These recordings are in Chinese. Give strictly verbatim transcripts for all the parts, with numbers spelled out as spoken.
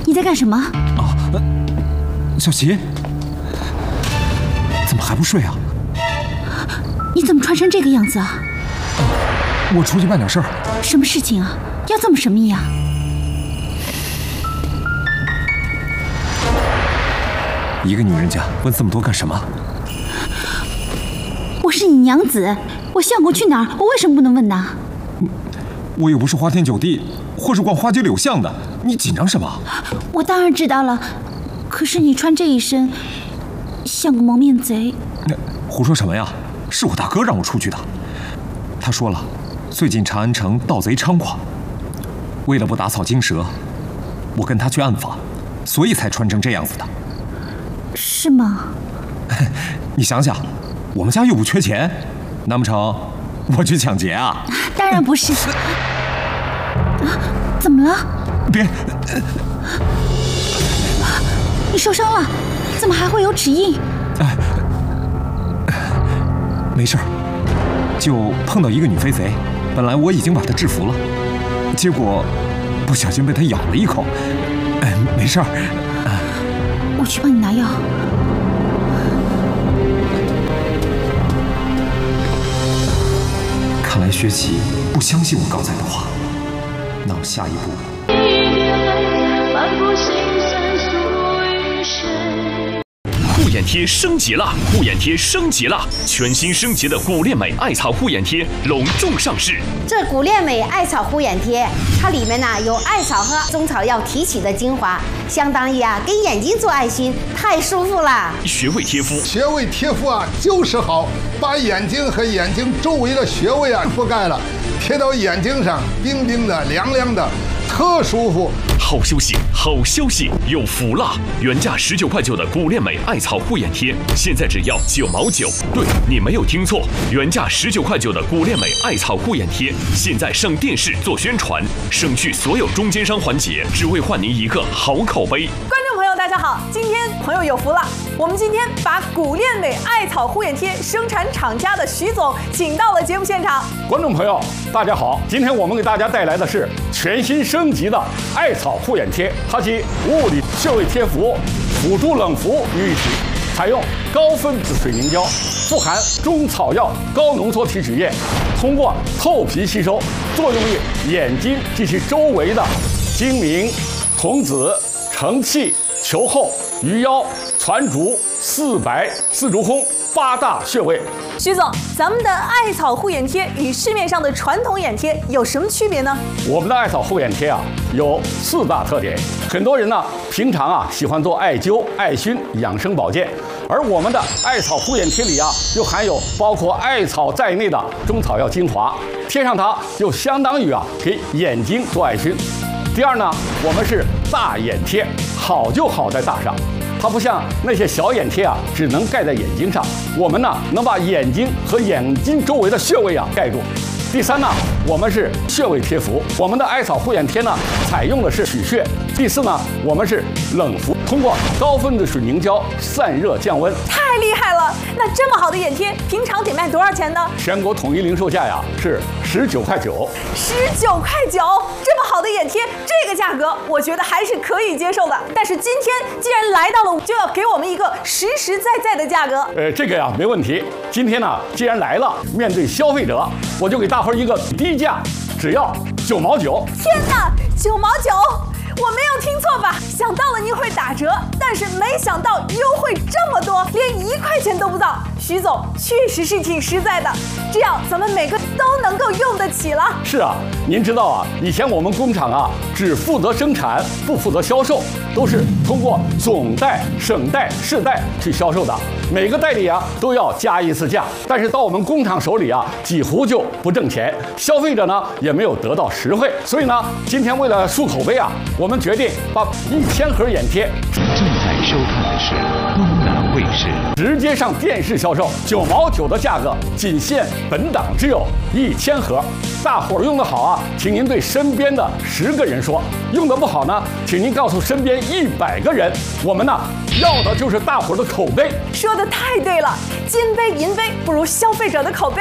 你在干什么？ 啊，小琪，怎么还不睡啊？ 你怎么穿成这个样子啊？ 我出去办点事儿。 什么事情啊？要这么神秘啊？ 一个女人家问这么多干什么？ 我是你娘子，我相公去哪儿，我为什么不能问呢？ 我又不是花天酒地，或是逛花街柳巷的，你紧张什么？ 我当然知道了，可是你穿这一身，像个蒙面贼。 那胡说什么呀？是我大哥让我出去的。他说了，最近长安城盗贼猖狂，为了不打草惊蛇，我跟他去暗访，所以才穿成这样子的。 是吗？ 你想想，我们家又不缺钱，难不成我去抢劫啊？ 当然不是。啊，怎么了？ 别！ 你受伤了？怎么还会有指印？ 哎，没事儿，就碰到一个女飞贼，本来我已经把她制服了，结果不小心被她咬了一口。哎，没事儿。啊， 我去帮你拿药。 看来薛琪不相信我刚才的话，那我下一步。 护眼贴升级了，护眼贴升级了，全新升级的古恋美艾草护眼贴隆重上市。 这古恋美艾草护眼贴，它里面呢有艾草和中草药提取的精华，相当于啊给眼睛做爱心，太舒服了。 穴位贴敷， 穴位贴敷啊就是好，把眼睛和眼睛周围的穴位啊覆盖了，贴到眼睛上，冰冰的、凉凉的，特舒服。 好休息，好消息，有福了！原价十九块九的古恋美艾草护眼贴，现在只要九毛九。对，你没有听错，原价十九块九的古恋美艾草护眼贴，现在上电视做宣传，省去所有中间商环节，只为换您一个好口碑。 观众朋友，大家好，今天朋友有福了，我们今天把古恋美艾草护眼贴生产厂家的徐总请到了节目现场。 观众朋友，大家好，今天我们给大家带来的是全新升级的艾草护眼贴，它集物理穴位贴敷、辅助冷敷于一体，采用高分子水凝胶，富含中草药高浓缩提取液，通过透皮吸收，作用于眼睛及其周围的睛明、瞳子、承泣、球后、鱼腰、攒竹、四白、四足空八大穴位。 徐总，咱们的艾草护眼贴与市面上的传统眼贴有什么区别呢？ 我们的艾草护眼贴啊有四大特点。很多人呢平常啊喜欢做艾灸、艾熏、养生保健，而我们的艾草护眼贴里啊又含有包括艾草在内的中草药精华，贴上它就相当于啊给眼睛做艾熏。第二呢，我们是大眼贴，好就好在大上。它不像那些小眼贴啊，只能盖在眼睛上，我们呢能把眼睛和眼睛周围的穴位啊盖住。第三呢，我们是穴位贴敷，我们的艾草护眼贴呢采用的是取穴。第四呢，我们是冷敷，通过高分子水凝胶散热降温。 太厉害了！那这么好的眼贴，平常得卖多少钱呢？ 全国统一零售价呀是十九块九。 十九块九，这么好的眼贴，这个价格我觉得还是可以接受的。但是今天既然来到了，就要给我们一个实实在在的价格。 呃，这个呀没问题。今天呢，既然来了，面对消费者，我就给大伙儿一个低价，只要九毛九。 天哪，九毛九！我没有听错吧？想到了您会打折，但是没想到优惠这么多，连一块钱都不到。徐总确实是挺实在的，这样咱们每个都能够用得起了。 是啊，您知道啊，以前我们工厂啊只负责生产，不负责销售，都是通过总代、省代、市代去销售的，每个代理啊都要加一次价。但是到我们工厂手里啊，几乎就不挣钱，消费者呢也没有得到实惠。所以呢，今天为了树口碑啊，我们决定把一千盒眼贴。 正在收看的是东南卫视， 直接上电视销售，九毛九的价格，仅限本档只有一千盒。大伙儿用得好啊，请您对身边的十个人说；用得不好呢，请您告诉身边一百个人。我们呢，要的就是大伙儿的口碑。 说的太对了，金杯银杯不如消费者的口碑。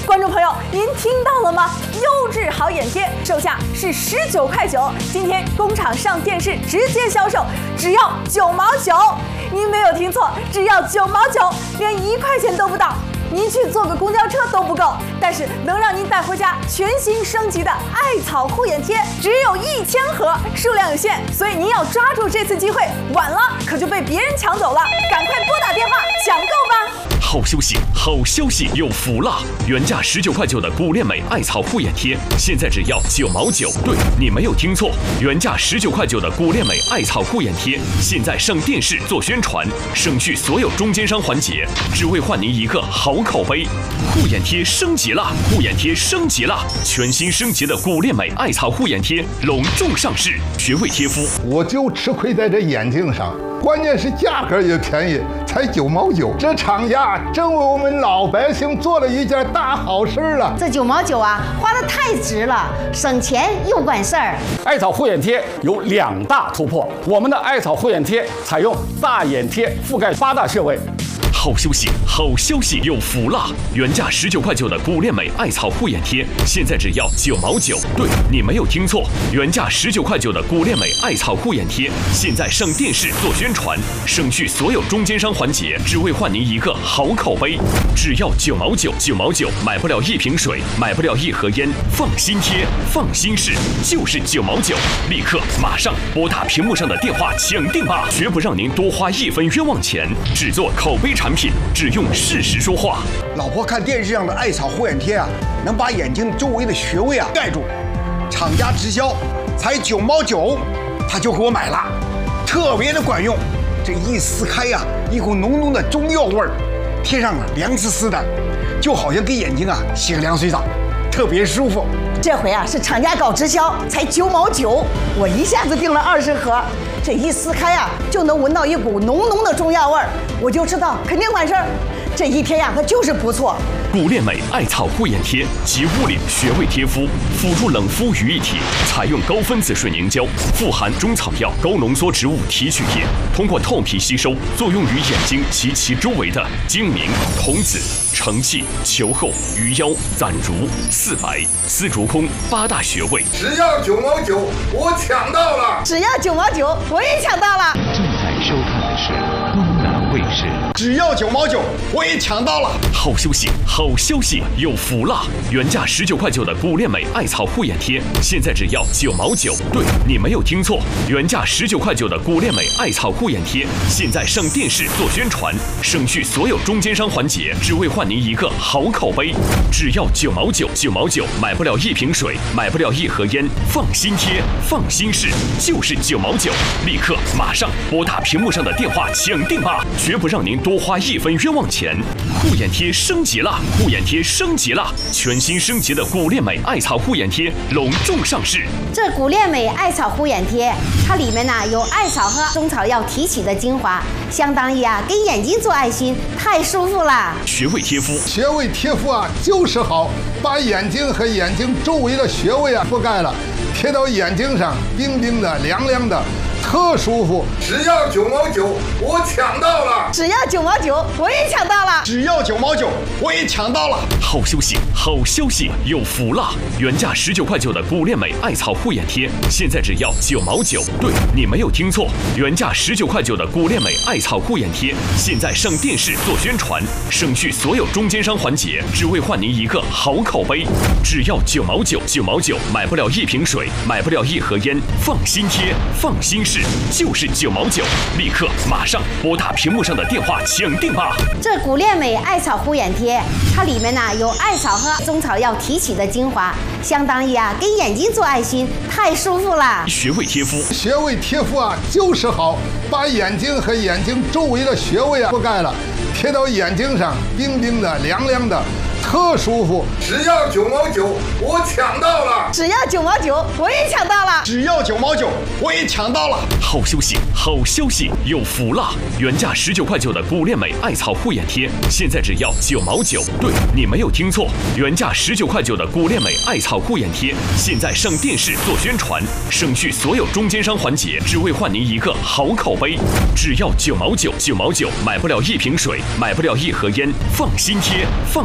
观众朋友，您听到了吗？优质好眼贴，售价是十九块九，今天工厂上电视直接销售，只要九毛九。您没有听错，只要九毛九，连一块钱都不到。您去坐个公交车都不够，但是能让您带回家全新升级的艾草护眼贴，只有一千盒，数量有限，所以您要抓住这次机会，晚了可就被别人抢走了。赶快拨打电话抢购吧！ 好消息，好消息有福了！原价十九块九的古恋美艾草护眼贴，现在只要九毛九。对，你没有听错，原价十九块九的古恋美艾草护眼贴，现在上电视做宣传，省去所有中间商环节，只为换您一个好口碑。护眼贴升级了，护眼贴升级了！全新升级的古恋美艾草护眼贴隆重上市，穴位贴敷。 我就吃亏在这眼睛上，关键是价格也便宜，才九毛九。这厂家真为我们老百姓做了一件大好事了。 这九毛九啊，花得太值了，省钱又管事儿。 艾草护眼贴有两大突破，我们的艾草护眼贴采用大眼贴覆盖八大穴位。 好消息，好消息有福了！原价十九块九的古恋美艾草护眼贴，现在只要九毛九。对，你没有听错，原价十九块九的古恋美艾草护眼贴，现在上电视做宣传，省去所有中间商环节，只为换您一个好口碑。只要九毛九，九毛九，买不了一瓶水，买不了一盒烟，放心贴，放心试，就是九毛九。立刻马上拨打屏幕上的电话抢定吧，绝不让您多花一分冤枉钱。只做口碑产品，只用事实说话。 老婆看电视上的艾草护眼贴啊，能把眼睛周围的穴位啊盖住，厂家直销才九毛九，他就给我买了，特别的管用。这一撕开呀、啊，一股浓浓的中药味儿，贴上啊凉丝丝的，就好像给眼睛啊洗个凉水澡，特别舒服。 这回啊是厂家搞直销，才九毛九，我一下子订了二十盒。这一撕开啊，就能闻到一股浓浓的中药味儿，我就知道肯定管事儿。这一贴呀、啊，它就是不错。 古恋美艾草护眼贴及物理穴位贴敷，辅助冷敷于一体，采用高分子水凝胶，富含中草药高浓缩植物提取液，通过透皮吸收，作用于眼睛及其周围的睛明、瞳子、承泣、球后、鱼腰、攒如、四白、丝竹空八大穴位。 只要九毛九，我抢到了！ 只要九毛九，我也抢到了！ 正在收看的是东南卫视。 只要九毛九，我也抢到了！ 好消息，好消息有福了！原价十九块九的古恋美艾草护眼贴，现在只要九毛九。对，你没有听错，原价十九块九的古恋美艾草护眼贴，现在上电视做宣传，省去所有中间商环节，只为换您一个好口碑。只要九毛九，九毛九，买不了一瓶水，买不了一盒烟，放心贴，放心试，就是九毛九。立刻马上拨打屏幕上的电话抢定吧，绝不让您多花一分冤枉钱。护眼贴升级了，护眼贴升级了！全新升级的古恋美艾草护眼贴隆重上市。 这古恋美艾草护眼贴，它里面呢有艾草和中草药提取的精华，相当于啊给眼睛做爱心，太舒服了。 穴位贴敷， 穴位贴敷啊就是好，把眼睛和眼睛周围的穴位啊覆盖了，贴到眼睛上，冰冰的、凉凉的，特舒服。只要九毛九，我抢到了！ 只要九毛九，我也抢到了！ 只要九毛九，我也抢到了！ 好消息，好消息有福了！原价十九块九的古恋美艾草护眼贴，现在只要九毛九。对，你没有听错，原价十九块九的古恋美艾草护眼贴，现在上电视做宣传，省去所有中间商环节，只为换您一个好口碑。只要九毛九，九毛九，买不了一瓶水，买不了一盒烟，放心贴，放心试，就是九毛九。立刻马上拨打屏幕上的电话抢定吧！ 这古恋美艾草护眼贴，它里面呢有艾草和中草药提取的精华，相当于啊给眼睛做爱心，太舒服了。 穴位贴敷， 穴位贴敷啊就是好，把眼睛和眼睛周围的穴位啊覆盖了，贴到眼睛上，冰冰的、凉凉的，特舒服。只要九毛九，我抢到了！ 只要九毛九，我也抢到了！ 只要九毛九，我也抢到了！ 好消息，好消息有福了！原价十九块九的古恋美艾草护眼贴，现在只要九毛九。对，你没有听错，原价十九块九的古恋美艾草护眼贴，现在上电视做宣传，省去所有中间商环节，只为换您一个好口碑。只要九毛九，九毛九，买不了一瓶水，买不了一盒烟，放心贴，放心试，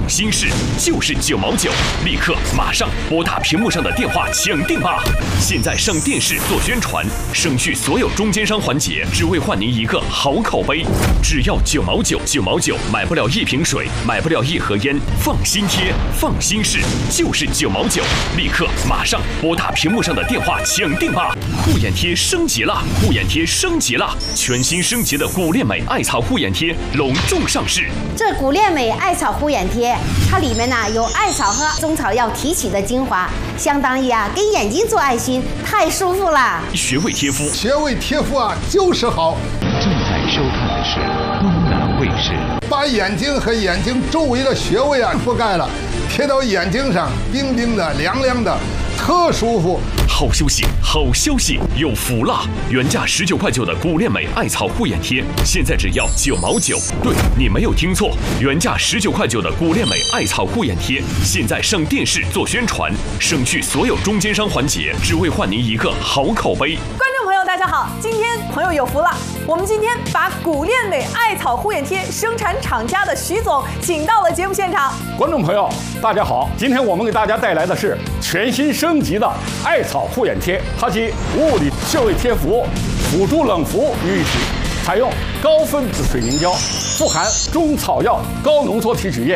就是九毛九，立刻马上拨打屏幕上的电话抢定吧！现在上电视做宣传，省去所有中间商环节，只为换您一个好口碑。只要九毛九，九毛九买不了一瓶水，买不了一盒烟，放心贴，放心试，就是九毛九，立刻马上拨打屏幕上的电话抢定吧！护眼贴升级了，护眼贴升级了，全新升级的古恋美艾草护眼贴隆重上市。 这古恋美艾草护眼贴，它里面呢有艾草和中草药提取的精华，相当于啊给眼睛做爱心，太舒服了。 穴位贴敷， 穴位贴敷啊就是好。 正在收看的是东南卫视。 把眼睛和眼睛周围的穴位啊覆盖了，贴到眼睛上，冰冰的、凉凉的，特舒服。 好休息，好消息，有福了！原价十九块九的古恋美艾草护眼贴，现在只要九毛九。对，你没有听错，原价十九块九的古恋美艾草护眼贴，现在上电视做宣传，省去所有中间商环节，只为换您一个好口碑。 观众朋友，大家好，今天朋友有福了，我们今天把古恋美艾草护眼贴生产厂家的徐总请到了节目现场。 观众朋友，大家好，今天我们给大家带来的是全新升级的艾草护眼贴，它集物理穴位贴敷、辅助冷敷于一体，采用高分子水凝胶，富含中草药高浓缩提取液，